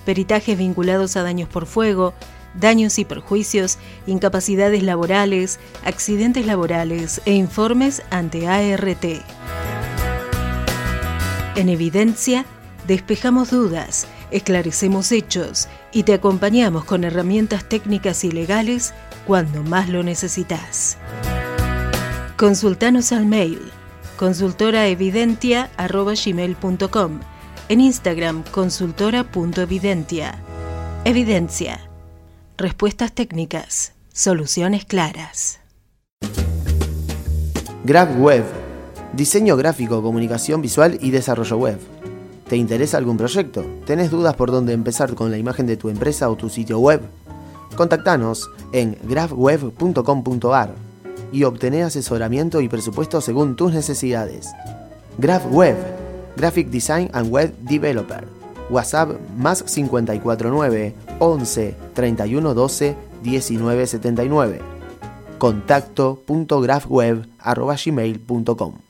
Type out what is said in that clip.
peritajes vinculados a daños por fuego, daños y perjuicios, incapacidades laborales, accidentes laborales e informes ante ART. En Evidencia, despejamos dudas, esclarecemos hechos y te acompañamos con herramientas técnicas y legales cuando más lo necesitas. Consultanos al mail consultoraevidentia@gmail.com, en Instagram consultora.evidentia. Evidencia. Respuestas técnicas, soluciones claras. GraphWeb. Diseño gráfico, comunicación visual y desarrollo web. ¿Te interesa algún proyecto? ¿Tenés dudas por dónde empezar con la imagen de tu empresa o tu sitio web? Contactanos en graphweb.com.ar y obtené asesoramiento y presupuesto según tus necesidades. GraphWeb, Graphic Design and Web Developer. WhatsApp más 549 11 31 12 19 79. contacto.graphweb@gmail.com.